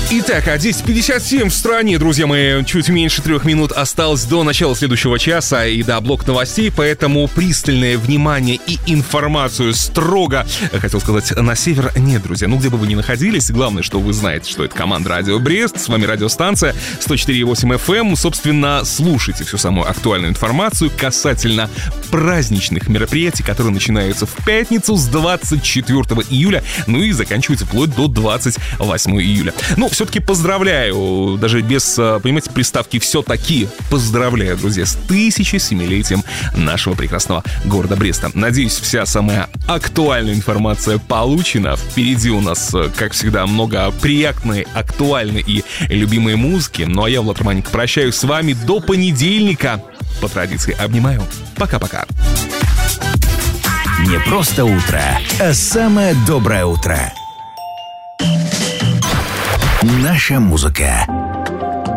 Итак, 10:57 в стране, друзья мои. Чуть меньше 3 минут осталось до начала следующего часа и до блока новостей, поэтому пристальное внимание и информацию строго, хотел сказать, на север. Нет, друзья, где бы вы ни находились, главное, что вы знаете, что это команда Радио Брест, с вами радиостанция 104,8 FM. Собственно, слушайте всю самую актуальную информацию касательно праздничных мероприятий, которые начинаются в пятницу с 24 июля, ну и заканчиваются вплоть до 28 июля. Все-таки поздравляю, даже без, понимаете, приставки «все-таки» поздравляю, друзья, с 1000-летием нашего прекрасного города Бреста. Надеюсь, вся самая актуальная информация получена. Впереди у нас, как всегда, много приятной, актуальной и любимой музыки. Ну а я, Влад Романенко, прощаюсь с вами до понедельника. По традиции обнимаю. Пока-пока. Не просто утро, а самое доброе утро. Наша музыка.